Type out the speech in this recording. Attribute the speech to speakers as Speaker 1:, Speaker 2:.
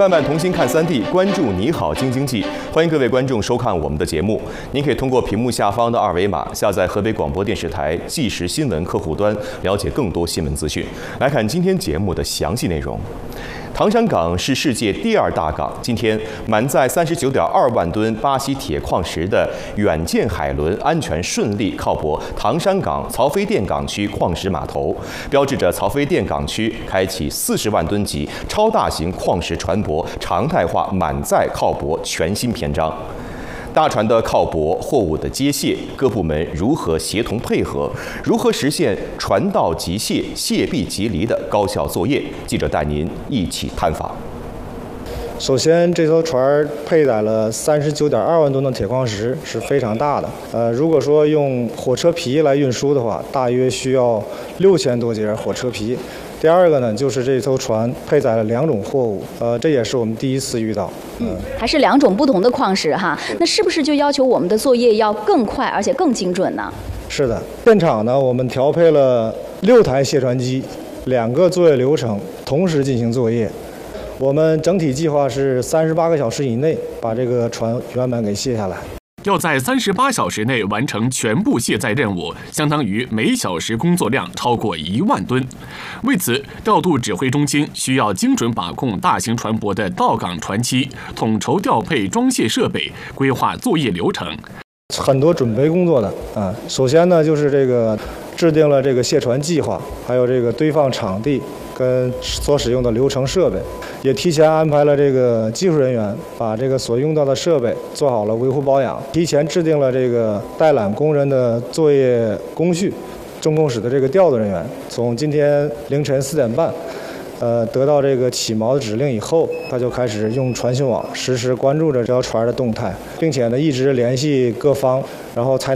Speaker 1: 伴伴同心看3D，关注你好京津冀，欢迎各位观众收看我们的节目。您可以通过屏幕下方的2维码下载河北广播电视台即时新闻客户端，了解更多新闻资讯。来看今天节目的详细内容。唐山港是世界第2大港。今天，满载39.2万吨巴西铁矿石的远见海轮安全顺利靠泊唐山港曹妃甸港区矿石码头，标志着曹妃甸港区开启40万吨级超大型矿石船舶常态化满载靠泊全新篇章。大船的靠泊、货物的接卸，各部门如何协同配合？如何实现船到即卸、卸必即离的高效作业？记者带您一起探访。
Speaker 2: 首先，这艘船配载了39.2万吨的铁矿石，是非常大的。如果说用火车皮来运输的话，大约需要6000多节火车皮。第二个呢，就是这艘船配载了2种货物，这也是我们第一次遇到。
Speaker 3: 还是2种不同的矿石哈，那是不是就要求我们的作业要更快而且更精准呢？
Speaker 2: 是的，现场呢，我们调配了6台卸船机，2个作业流程同时进行作业。我们整体计划是38个小时以内把这个船圆满给卸下来。
Speaker 4: 要在38小时内完成全部卸载任务，相当于每小时工作量超过1万吨。为此，调度指挥中心需要精准把控大型船舶的到港船期，统筹调配装卸设备，规划作业流程。
Speaker 2: 很多准备工作的首先呢，就是这个制定了这个卸船计划，还有这个堆放场地跟所使用的流程设备，也提前安排了这个技术人员把这个所用到的设备做好了维护保养，提前制定了这个带揽工人的作业工序。中控室的这个调度人员从今天凌晨4点半得到这个起锚的指令以后，他就开始用传讯网实时关注着这条船的动态，并且呢一直联系各方，然后才